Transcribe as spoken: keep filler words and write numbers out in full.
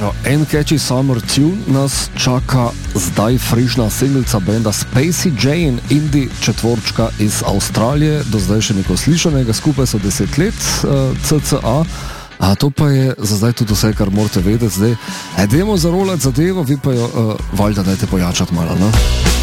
Tako, en catchy summer tune nas čaka zdaj frižna singlica benda Spacey Jane, indie četvorčka iz Avstralije, do zdaj še neko slišanega, skupaj so deset let, uh, cca. A to pa je za zdaj tudi vse, kar morate vedeti zdaj. Edemo zarolati zadevo, vi pa jo uh, valjda dajte pojačati malo, no?